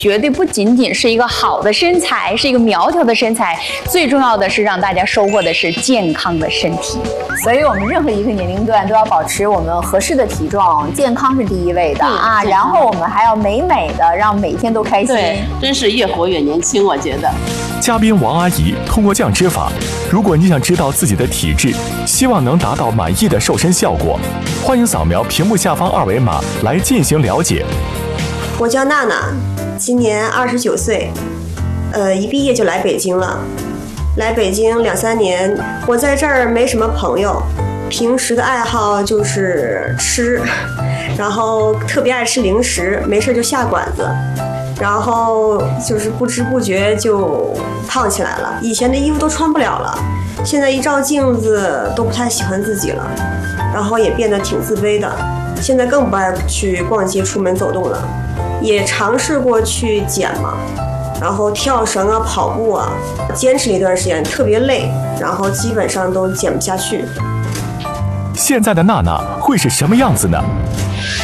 绝对不仅仅是一个好的身材，是一个苗条的身材，最重要的是让大家收获的是健康的身体。 所以我们任何一个年龄段都要保持我们合适的体重，健康是第一位的啊。然后我们还要美美的，让每天都开心。 对，真是越活越年轻，我觉得。 嘉宾王阿姨通过降脂法，如果你想知道自己的体质，希望能达到满意的瘦身效果，欢迎扫描屏幕下方二维码来进行了解。 我叫娜娜，今年29岁，一毕业就来北京了。来北京2、3年，我在这儿没什么朋友，平时的爱好就是吃，然后特别爱吃零食，没事就下馆子，然后就是不知不觉就胖起来了。以前的衣服都穿不了了，现在一照镜子都不太喜欢自己了，然后也变得挺自卑的。现在更不爱去逛街、出门走动了，也尝试过去减嘛。然后跳绳啊、跑步啊，坚持了一段时间，特别累，然后基本上都减不下去。 现在的娜娜会是什么样子呢？